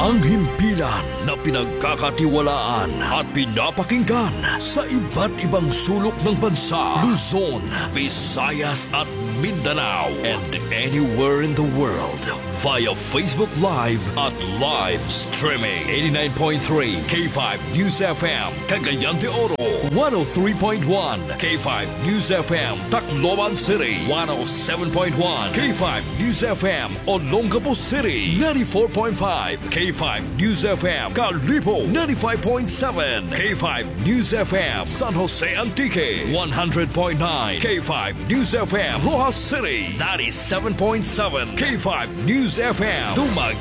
Ang himpilan na pinagkakatiwalaan at pinapakinggan sa iba't ibang sulok ng bansa, Luzon, Visayas at Mindanao, and anywhere in the world via Facebook Live at live streaming. 89.3 K5 News FM, Cagayan de Oro. 103.1 K5 News FM, Tacloban City. 107.1 K5 News FM, Olongapo City. 94.5 K5 News FM, Calibo. 95.7 K5 News FM, San Jose Antique. 100.9 K5 News FM, Rojas City. 97.7 K5 News FM, Dumaguete